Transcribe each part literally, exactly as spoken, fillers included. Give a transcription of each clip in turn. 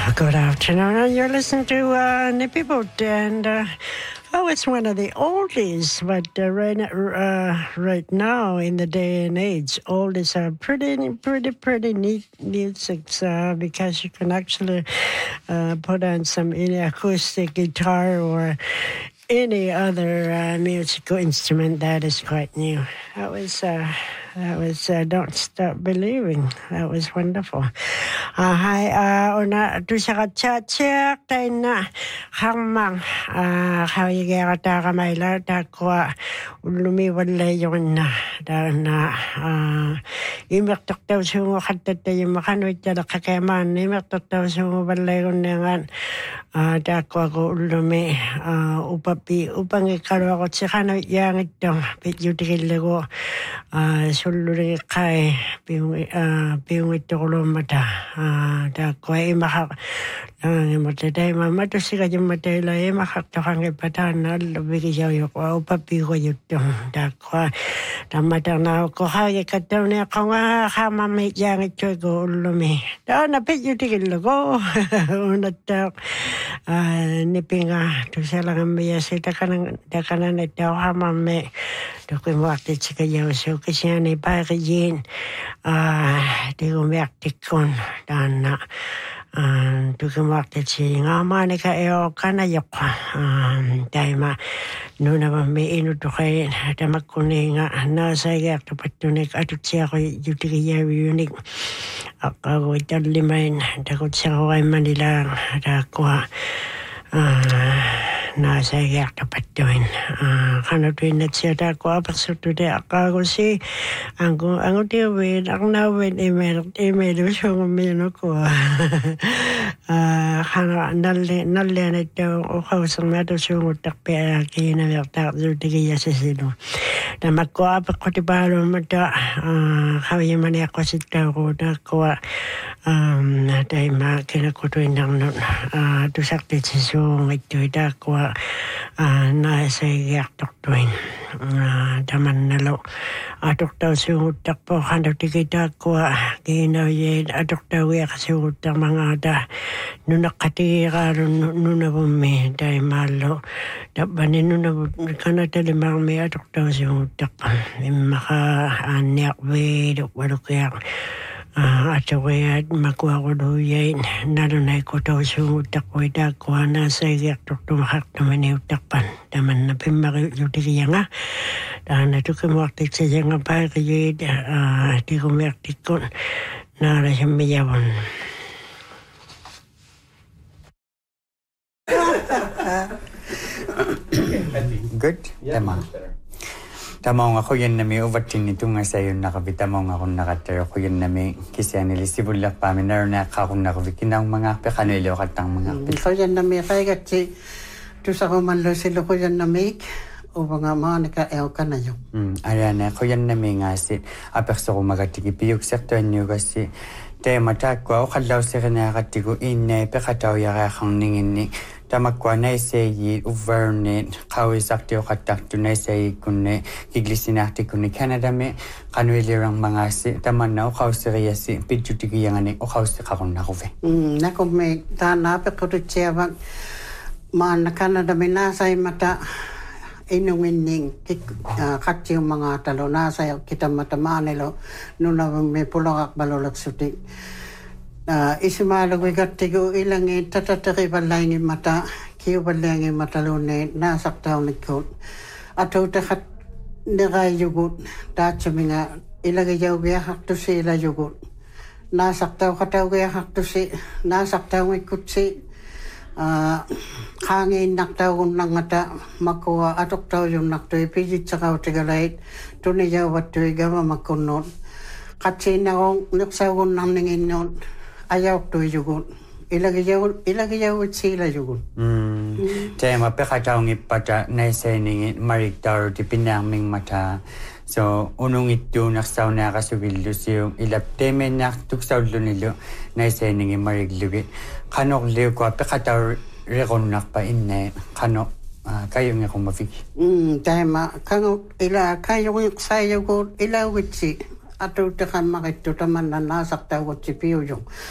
Good afternoon. You're listening to uh, Nippy Boat, and uh, oh, it's one of the oldies, but uh, right, uh, right now in the day and age, oldies are pretty, pretty, pretty neat music uh, because you can actually uh, put on some any acoustic guitar or any other uh, musical instrument that is quite new. That was. Uh, That was uh, Don't Stop Believing. That was wonderful. Uh, hi, uh, una tu sa chat tay na hamang uh, kaya kata kamaila ta kwa lumiwala yon na da na uh, imak taktaw sungo katta yung makanoy tala kakaman imak taktaw sungo balay yon ngan uh, da kwa ko lumi uh, upapi upang ikaro ako tsikano yang ito pityutikil ko uh, suluri kai piung uh, piung ito kulumata uh, da kwa imak uh, matay mamato sika yung matay la imak takang ipatan na lubigi siya yung upapi ko yuto da kwa da matang na ko kaya kataw niya ko nga kamamit yang ito ko lumi da na pityutikil ko unatak uh, nipinga tu salang ambiya sita kanang da kanan ito kamame da ko wakti sika yaw so kasi ni pagin ah di ko wakti kon dan na ah tu ko wakti si ngama ni ka eo kana yok ah dai ma nuna ba me inu to kay da makuninga na sa yak to patunik atut siya ko yuti ya unique ako ito limain da ko siya ko ay Manila da ko ah na sa yak to patuin ah kana tuin na siya da ko apaksuto de ako si ang ang tiwin ang nawin email email so ngomino ko ah kana nalle nalle na to o kausang na to so takpe kina yakta zuti ya sesino da makko apako ti balo mata ah kaya man ako sita ko da ko um na dai ma kina ko tuin nang ah to sakti so ngito da ko ah na sa yak to tuin ah daman nalo atok taw sungut takpo handa tikita ko kina ye atok taw ya kasungut ta mga da nunakatira nuna bumi dai malo da banin nuna kana tali marmi atok taw sungut tak maka anyak we do walo kaya ato kaya makuha ko do yain nalunay ko taw sungut tak ko da ko na sa yak tok tumakak naman yung takpan daman na pimari yuti nga dan itu kemudian saya ngapai kerja di komertikon nara sembilan. Good, tama. Tama nga ko yan na may uvatin nito nga sa'yo nakabita mo nga kung nakatero ko yan na may kisya nilisibulak pa minar na kakong nakabikin ang mga pekanilo katang mga pil. Ko yan na may kaya kasi tu sa kumanlo sila ko yan na may o mga mga naka-eo ka na yun. Hmm, ayan, ko yan na may nga si apekso ko magatigipiyok sekto nyo kasi tayo matakwa o kalaw siya na katigo inay pekataw yaka kang ningin ni tamakwa na isayi uvernit kawi sakti o katakto na isayi kunne kiglisinakti kunne Canada me kanwilirang mga si taman na o kausiriya si pidjutigiyangan ni o kausir kakong nakuve. Hmm, nako may tanapit ko rin siya mag mga Canada may nasay mata inungin uh, kati yung mga talo nasa kita matamaan nilo nuna may pulakak balolak sutik uh, isimalagay katigo ilang tatatari balay ng mata kiyo balay ng matalo na nasaktaw nagkot ato takat nagay yugot tatsa mga ilagay yaw gaya hakto si ila yugot nasaktaw kataw gaya hakto si nasaktaw ngikot si Uh, kangin naktaon ng ata makuha atok taw yung naktoy pijit sa kao tigalait tuniyaw at tuwi gama makunod katsi na kong naksawon ng ningin nun ayaw tuwi yugun ilagayaw ilagayaw at sila yugun Tiyan mapikataw ng ipata na isa ningin mariktaw di pinaming mata so unong ito naksaw na kasugildo siyo ilaptemen na tuksaw lunilo na isa ningin mariglugi kanok liw ko apikataw rekon nakpa inne kanok kayo nga kung mafiki. Hmm, tama. Kanok ila kayo yung sayo ko ila witsi ato takan makito taman na nasaktaw ko si piyo yung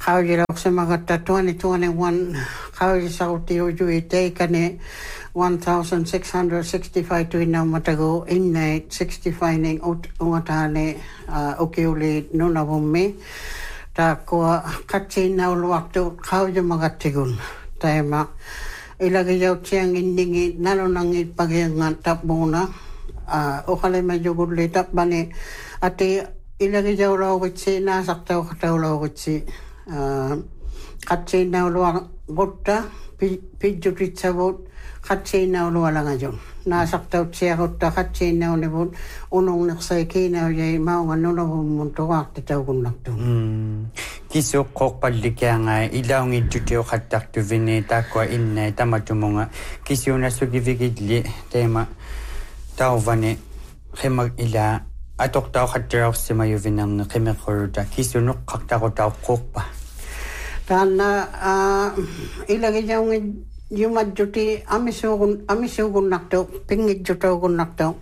Kaujilok sa mga twenty twenty-one kaujisauti ujui teikane one thousand six hundred sixty-five tuina matago inne sixty-five ning ungatane ukiuli nunavummi ta ko katsina ulwaktu kauju magatigun tema ilagay yaw tiyang indingi nalunangi pagyangan tapmuna o kalay majugul litap bani ati ilagay yaw lawitsi nasaktaw kataw lawitsi katsina ulwang gutta pijutitsabot katsina ulwala ngayon nasaktaw siya gutta katsina ulibot unong naksakina yay maungan nunavummuntuwak titaw kunakto kiso kokpalli kaya nga ilaw ng idutyo katak tu vini takwa inna tamatumunga kiso na sugivigidli tema tao vani khimag ila atok tao katiraw si mayo vinang khimikuruta kiso nuk kaktako tao kokpa tana ilagay niya yung yumadjuti amisugun amisugun nakto pingit jutogun nakto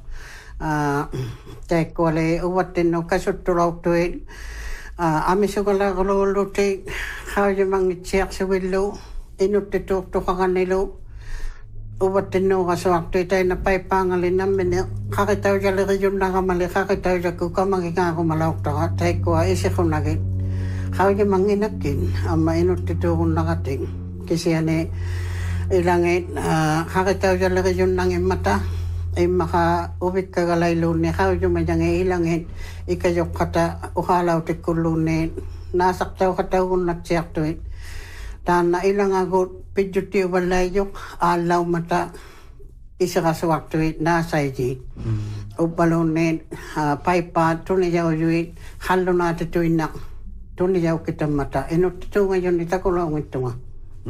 tekwale uwatin no kasutulaw tuwid amisugal kaluluti kaya mangitsiyak sa wilo inutitok to kakanilo uwatin no kaswakto tayo na paipangalin namin kakitaw siya lagi yung nakamali kakitaw siya kukamangin ako malawak to tayo ko isi ko nagit kaya manginakin ama inutitokon nakating kasi yan ilangit kakitaw siya lagi yung nangin mata ay maka-ubit kagalaylo ni kaya yung mayang ilangit ikayok kata ukalaw tikulo ni nasaktaw kataw kung natsiyak to it dan na ilang agot pidyuti walayok alaw mata isa kaswak to it nasay jit ubalo ni paipa tuniyaw yuit halo natin to inak tuniyaw kita mata inok tito ngayon itakulong ito nga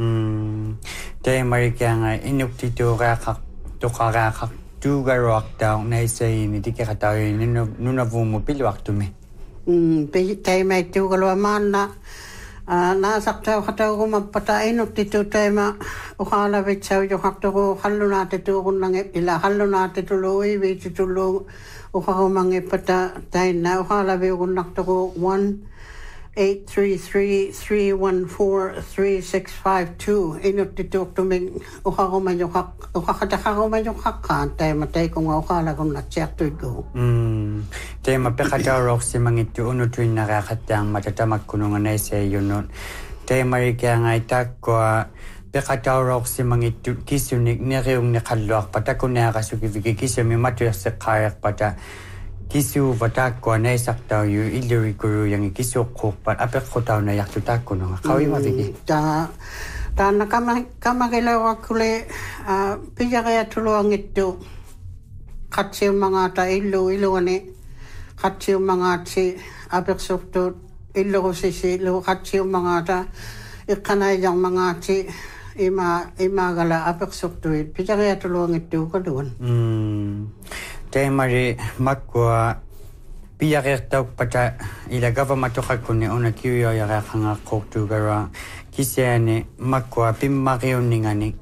tayo marikya nga inok tito kakak tukakakak Tuga rock down na isa ini di kaya tayo nuna vumo pilwak tumi. Hmm, tayo may tuga luaman na nasaktaw kataw ko magpatain at tito tayo ma ukalawit sa yung hakto ko halo natin to kung nangip ila halo natin tuloy wait tuloy ukakaw mangipata tayo na ukalawit kung nakto ko one eight three three three one four three six five two inut titok tuming ukakaw mayukak ukakatakaw mayukak ka tayo matay kung ukala kung natsak to go hmm tayo mapekataw rock si mangiti unutuin nakakatang matatamag kunungan na isa yun tayo marikya nga itak ko pekataw rock si mangiti kisunik niriyong nikalok patakon na kasukivigi kisu may matuyak sa kayak pata kisu vatakwa na isaktaw yu iliri guru yang kisu kokpat apek kotaw na yaktu takko no kawi mavigi ta ta nakama kama kailaw akule pija kaya tuluang ito katsi mga ta ilu ilu ani katsi mga si apek softo ilu ko si si ilu katsi mga ta ikanay yang mga si ima ima gala apek softo pija kaya tuluang ito kaduan tayo mari makwa piyakertaw pata ila gavamatoqakkuni una kiuyoyaqaqanga qoqtuugara kisiani makwa pimmaqiunninganik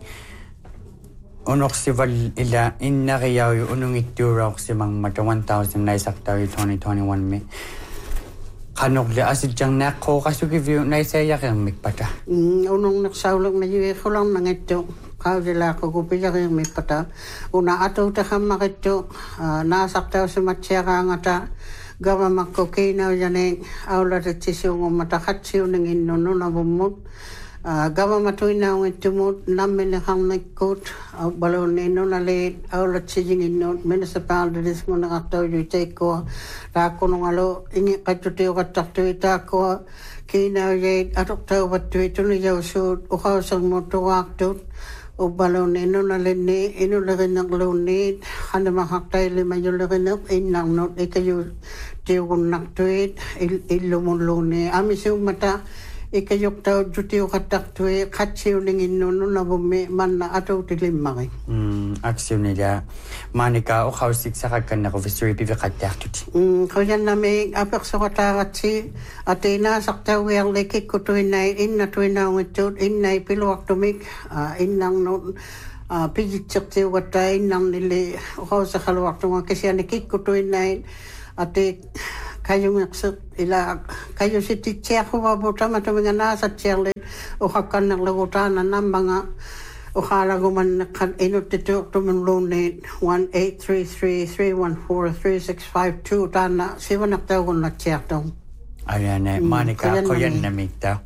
unoqsival ila innaqiyauyu unungittuurauqsimangmata one thousand naisaqtawi twenty twenty-one mi qanuqli asitjang naqqooqasukiviu naisayaqermik pata unong naqsaulak na yuiqulang nangittu kaudila ko kupija kaya may pata una ato takam makito nasaktaw si matsiyaka ngata gawa makokinaw yaning aula tatisyo ng matakatsiyo ng inono na bumot gawa matuinaw ng itumot namin nakang nagkot balon ino na late aula tsijing ino municipalities mo nakataw yu teko tako nung alo ingi katutiyo katakto itako kinaw yay atok taw batu ito na yaw sud ukaw sang motuwak dut o balon ino na lini ino lagi naglunit handa makaktay lima yung lagi na inang not ikayo tiyong naktuit ilumuluni amis yung mata ikayok tao jutiyo kataktuit katsiyo ng ino na bumi man na ataw tilimaki aksyon nila manika o kausik sa kakan na kovistori pivi kataktuti kaya namin apek sa katakatsi at inasaktawi ang likik ko tuwin na in na tuwin na ang ito in na ipiluwak tumik in nang no pijitsak tiyo katay in nang nili o kaw sa kaluwak tumik kasi anikik ko tuwin na at kayo maksud ila kayo si teacher ko mabuta matuming na sa chairle o kakan ng lagutan na mga o halago man kan inot dito tumun ne one eight three three three one four three six five two tana siwa naktagon na chair tong ayane Monica ko yan namita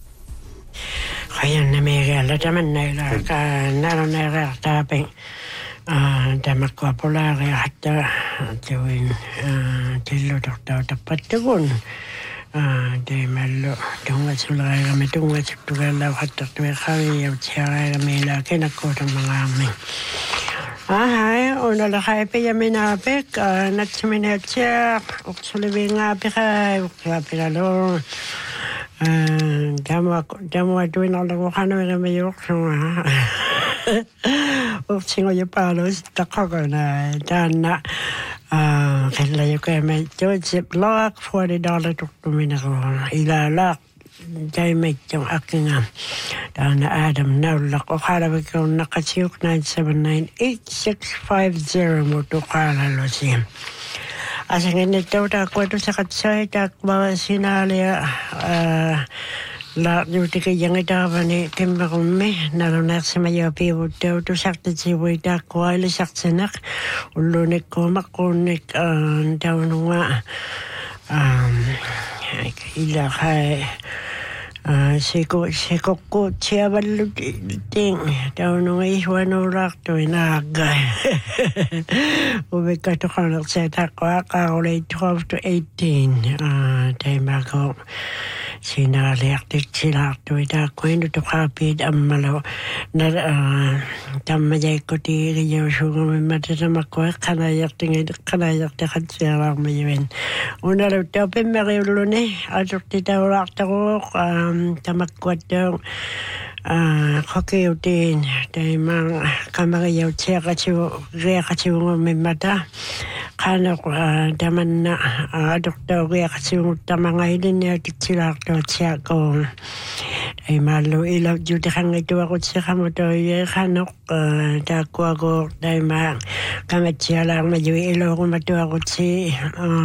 Kayan na may gala taman na ila ka naroon na ila taping dama ko pula kaya hata tuwing tilo doktor tapat tugon de malo tunga sulay kami tunga sutugala hata tuwe kami yaw siya kami laki na ko ng mga amin Ahay, una lakay pa yamin apik, natsuminet siya, uksulibing apik ay, uklapi na doon. Damo damo doing all the work I know in New York. Of single your palos, the coconut, done. Uh, can let you come and do it. Zip lock forty dollars to mineral. Ila lock. They make your acting on down Adam now lock or how we go Nakachuk nine seven nine eight six five zero Motokala Lucian. As in the total quarter second side, that was Sinalia, uh, La Utica Young Davani, Kimberly, Naronasima, people do to suck the Ziwi, that Quali Saxenak, Lunik, Comaconik, and down um, Ila High. Siko siko ko siya baluting daw nung iwan urak to inagay ubika to kanak sa takwa kaulay twelve to eighteen tayo bago sinaliaktik sila to ita kwento to kapit amalo na tamayay ko ti riyaw suga may matatama ko kanayak tingin kanayak takat siya lang mayawin una rin tapin mariulo ni atok tita urak tako tamakwat daw kakayutin tayo mga kamagayaw siya kasi kaya kasi mga may mata kanak daman na adok daw kaya kasi mga tamangay niya sila daw siya ko tayo malo ilaw juti kang ito ako siya kamo daw kanak dako ako tayo mga kamat siya lang medyo ilaw ko mato ako siya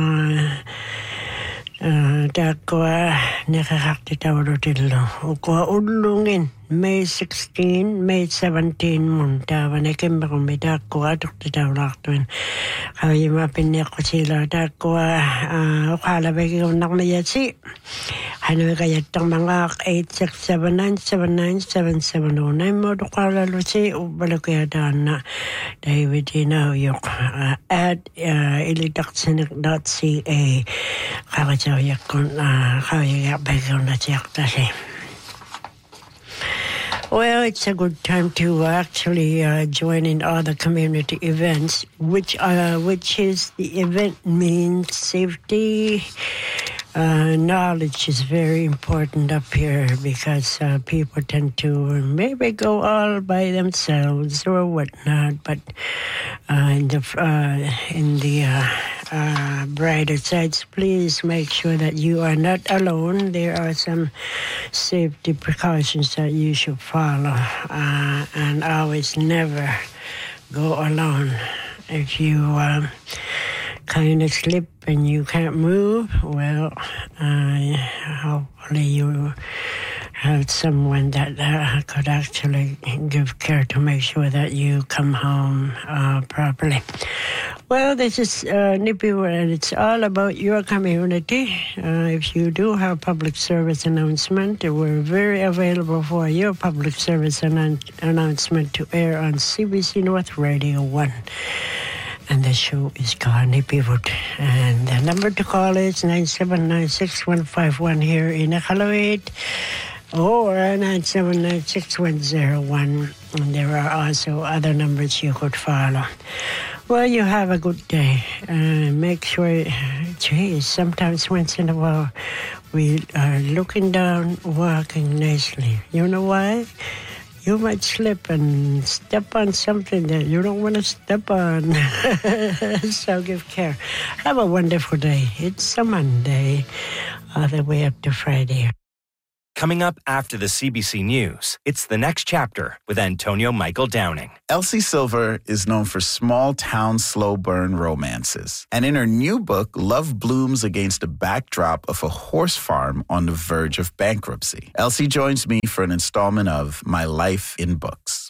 dako nakakakti tawalo tilo ko ulungin May sixteenth, May seventeenth munta wana kimba ko may dako atok tawlo aktuin kaya mapinyak ko sila dako ukala bagi ko nakmayasi ano kaya itong mga eight six seven nine seven nine seven seven zero nine mo dukala lusi ubalo kaya daan na David Ino yok at ilidaktsinik dot c a kaya yakon kaya bagi ko na siyak tasi Well, it's a good time to actually uh, join in other community events, which uh, which is the event means safety. Uh, knowledge is very important up here because uh, people tend to maybe go all by themselves or whatnot, but uh, in the uh, in the uh, uh, brighter sides, please make sure that you are not alone. There are some safety precautions that you should follow, uh, and always never go alone. If you um, kind of slip and you can't move, well, uh, hopefully you have someone that uh, could actually give care to make sure that you come home uh, properly. Well, this is uh, Nippy, and it's all about your community. Uh, if you do have public service announcement, we're very available for your public service annou- announcement to air on C B C North Radio one. And the show is called Nippywood. And the number to call is nine seven nine, six one five one here in Iqaluit or nine seven nine, six one zero one. And there are also other numbers you could follow. Well, you have a good day. Uh, make sure, geez, sometimes once in a while we are looking down, walking nicely. You know why? You might slip and step on something that you don't want to step on. So give care. Have a wonderful day. It's a Monday, all the way up to Friday. Coming up after the C B C News, it's The Next Chapter with Antonio Michael Downing. Elsie Silver is known for small-town, slow-burn romances. And in her new book, love blooms against a backdrop of a horse farm on the verge of bankruptcy. Elsie joins me for an installment of My Life in Books.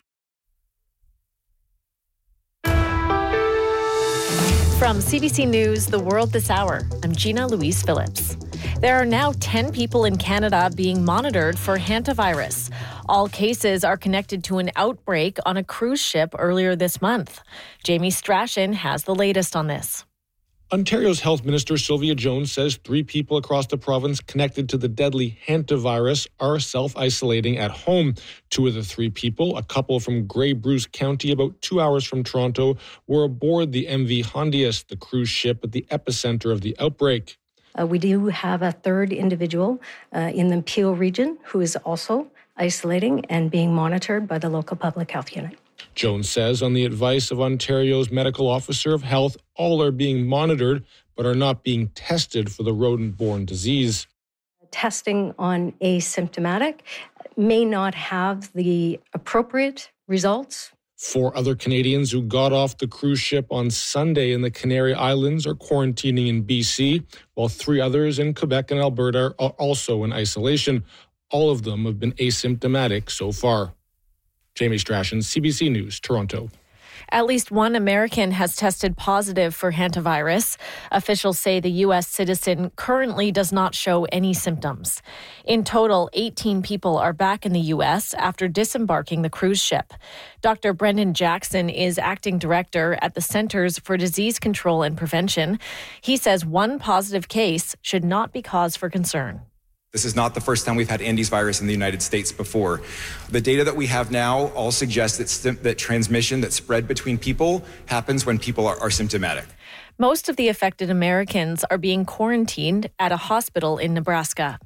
From C B C News, The World This Hour, I'm Gina Louise Phillips. There are now ten people in Canada being monitored for hantavirus. All cases are connected to an outbreak on a cruise ship earlier this month. Jamie Strachan has the latest on this. Ontario's Health Minister Sylvia Jones says three people across the province connected to the deadly hantavirus are self-isolating at home. Two of the three people, a couple from Grey Bruce County, about two hours from Toronto, were aboard the M V Hondias, the cruise ship at the epicenter of the outbreak. Uh, we do have a third individual uh, in the Peel region who is also isolating and being monitored by the local public health unit. Jones says on the advice of Ontario's Medical Officer of Health, all are being monitored but are not being tested for the rodent-borne disease. Testing on asymptomatic may not have the appropriate results. Four other Canadians who got off the cruise ship on Sunday in the Canary Islands are quarantining in B C, while three others in Quebec and Alberta are also in isolation. All of them have been asymptomatic so far. Jamie Strachan, C B C News, Toronto. At least one American has tested positive for hantavirus. Officials say the U S citizen currently does not show any symptoms. In total, eighteen people are back in the U S after disembarking the cruise ship. Doctor Brendan Jackson is acting director at the Centers for Disease Control and Prevention. He says one positive case should not be cause for concern. This is not the first time we've had Andes virus in the United States before. The data that we have now all suggests that, st- that transmission that spread between people happens when people are, are symptomatic. Most of the affected Americans are being quarantined at a hospital in Nebraska.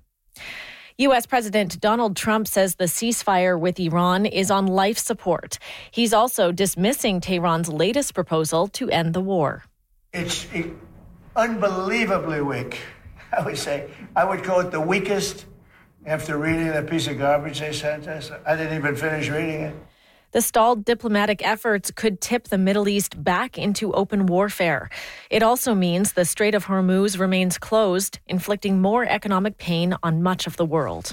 U S President Donald Trump says the ceasefire with Iran is on life support. He's also dismissing Tehran's latest proposal to end the war. It's unbelievably weak. I would say, I would call it the weakest after reading the piece of garbage they sent us. I didn't even finish reading it. The stalled diplomatic efforts could tip the Middle East back into open warfare. It also means the Strait of Hormuz remains closed, inflicting more economic pain on much of the world.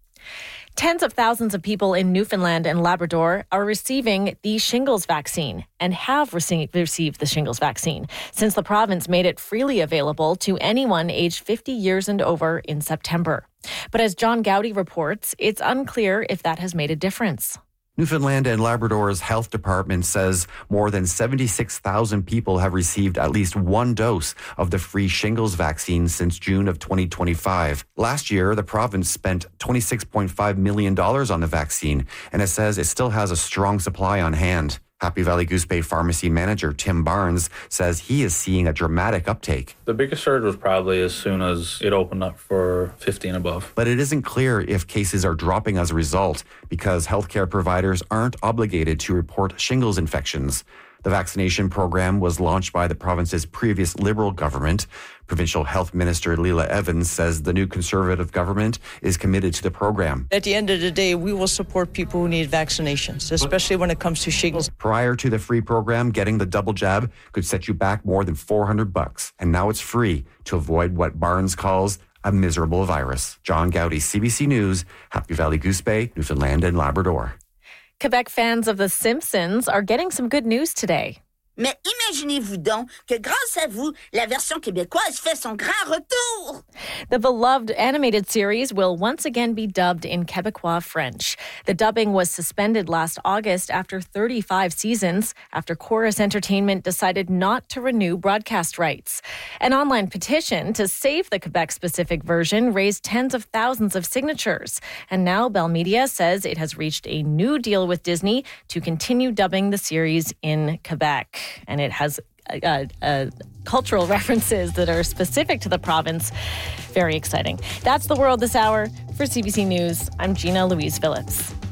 Tens of thousands of people in Newfoundland and Labrador are receiving the shingles vaccine and have rece- received the shingles vaccine since the province made it freely available to anyone aged fifty years and over in September. But as John Gowdy reports, it's unclear if that has made a difference. Newfoundland and Labrador's health department says more than seventy-six thousand people have received at least one dose of the free shingles vaccine since June of twenty twenty-five. Last year, the province spent twenty-six point five million dollars on the vaccine, and it says it still has a strong supply on hand. Happy Valley Goose Bay pharmacy manager Tim Barnes says he is seeing a dramatic uptake. The biggest surge was probably as soon as it opened up for fifty and above. But it isn't clear if cases are dropping as a result because healthcare providers aren't obligated to report shingles infections. The vaccination program was launched by the province's previous Liberal government. Provincial Health Minister Leela Evans says the new Conservative government is committed to the program. At the end of the day, we will support people who need vaccinations, especially when it comes to shingles. Prior to the free program, getting the double jab could set you back more than four hundred bucks. And now it's free to avoid what Barnes calls a miserable virus. John Gowdy, C B C News, Happy Valley Goose Bay, Newfoundland and Labrador. Quebec fans of The Simpsons are getting some good news today. Mais imaginez-vous donc que grâce à vous, la version québécoise fait son grand retour. The beloved animated series will once again be dubbed in Quebecois French. The dubbing was suspended last August after thirty-five seasons, after Chorus Entertainment decided not to renew broadcast rights. An online petition to save the Quebec-specific version raised tens of thousands of signatures. And now Bell Media says it has reached a new deal with Disney to continue dubbing the series in Quebec. And it has uh, uh, cultural references that are specific to the province. Very exciting. That's The World This Hour. For C B C News, I'm Gina Louise Phillips.